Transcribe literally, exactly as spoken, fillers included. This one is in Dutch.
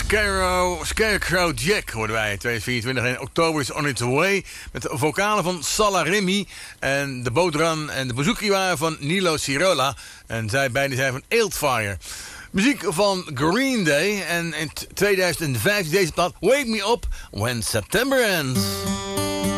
Scarecrow, Scarecrow Jack hoorden wij in tweeduizend vierentwintig. En oktober is On Its Way. Met de vocalen van Salla Remy. En de bootran en de bouzouki waren van Nilo Sirola. En zij beiden zijn van Eeltfire. Muziek van Green Day. En in tweeduizend vijftien deze plaat Wake Me Up When September Ends.